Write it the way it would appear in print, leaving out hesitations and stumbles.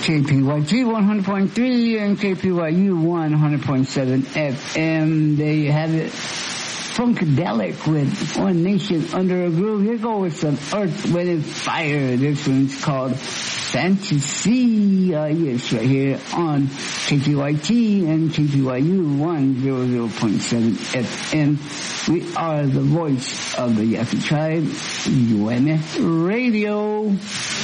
KPYG 100.3 and KPYU 100.7 FM. There you have it. Funkadelic with One Nation Under a Groove. Here go with some Earth, Wind, and Fire. This one's called Fantasy. Yes, right here on KPYT and KPYU 100.7 FM. We are the voice of the Yaqui tribe, UMF Radio.